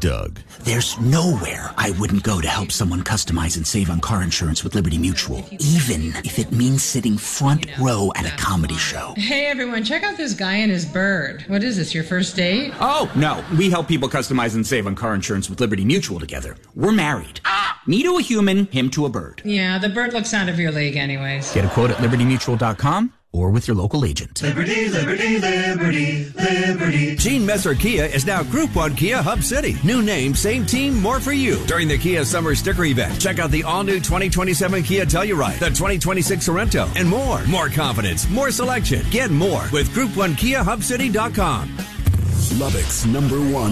Doug. There's nowhere I wouldn't go to help someone customize and save on car insurance with Liberty Mutual, even if it means sitting front row at a comedy show. Hey, everyone, check out this guy and his bird. What is this, your first date? Oh, no. We help people customize and save on car insurance with Liberty Mutual together. We're married. Me to a human, him to a bird. Yeah, the bird looks out of your league anyways. Get a quote at libertymutual.com or with your local agent. Liberty, liberty, liberty, liberty. Gene Messer Kia is now Group 1 Kia Hub City. New name, same team, more for you. During the Kia Summer Sticker Event, check out the all-new 2027 Kia Telluride, the 2026 Sorento, and more. More confidence, more selection. Get more with Group1KiaHubCity.com. Lubbock's #1